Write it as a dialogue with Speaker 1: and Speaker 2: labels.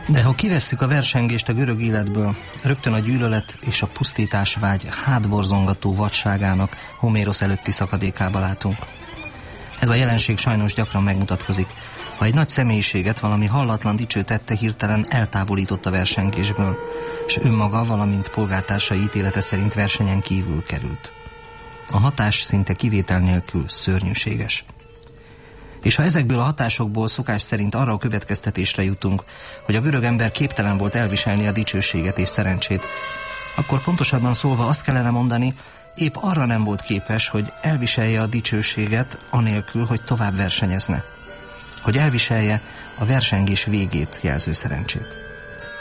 Speaker 1: De ha kivesszük a versengést a görög életből, rögtön a gyűlölet és a pusztításvágy hátborzongató vadságának Homérosz előtti szakadékába látunk. Ez a jelenség sajnos gyakran megmutatkozik, ha egy nagy személyiséget valami hallatlan dicső tette hirtelen eltávolított a versengésből, és önmaga, valamint polgártársai ítélete szerint versenyen kívül került. A hatás szinte kivétel nélkül szörnyűséges. És ha ezekből a hatásokból szokás szerint arra a következtetésre jutunk, hogy a görög ember képtelen volt elviselni a dicsőséget és szerencsét, akkor pontosabban szólva azt kellene mondani, épp arra nem volt képes, hogy elviselje a dicsőséget anélkül, hogy tovább versenyezne. Hogy elviselje a versengés végét jelző szerencsét.